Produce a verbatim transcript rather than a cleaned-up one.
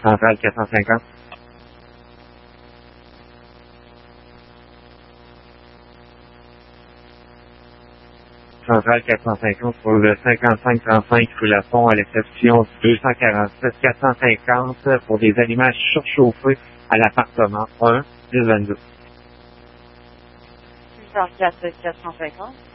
Centrale quatre cent cinquante. Centrale quatre cent cinquante pour le cinquante-cinq trente-cinq rue Lafont à l'exception deux cent quarante-sept quatre cent cinquante pour des aliments surchauffés à l'appartement un, deux vingt-deux. huit cent quatre quatre cent cinquante.